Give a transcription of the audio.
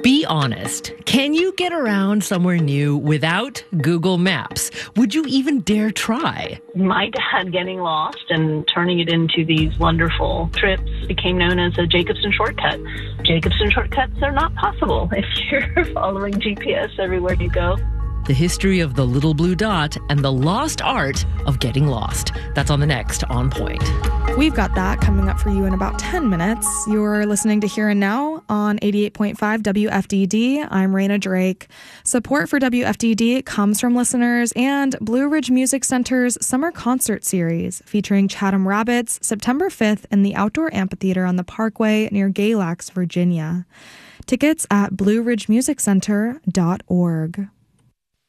Be honest. Can you get around somewhere new without Google Maps? Would you even dare try? My dad getting lost and turning it into these wonderful trips became known as a Jacobson shortcut. Jacobson shortcuts are not possible if you're following GPS everywhere you go. The history of the little blue dot and the lost art of getting lost. That's on the next On Point. We've got that coming up for you in about 10 minutes. You're listening to Here and Now on 88.5 WFDD. I'm Raina Drake. Support for WFDD comes from listeners and Blue Ridge Music Center's Summer Concert Series featuring Chatham Rabbits September 5th in the Outdoor Amphitheater on the Parkway near Galax, Virginia. Tickets at blueridgemusiccenter.org.